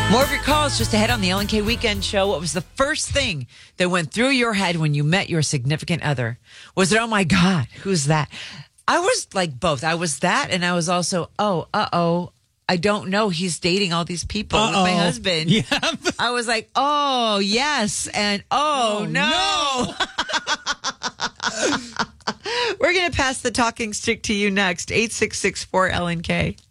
More of your calls just ahead on the Ellen K Weekend Show. What was the first thing that went through your head when you met your significant other? Was it, oh my God, who's that? I was like both. I was that, and I was also, I don't know. He's dating all these people with my husband. Yeah. I was like, oh, yes, and oh no. We're going to pass the talking stick to you next. 866-4LNK.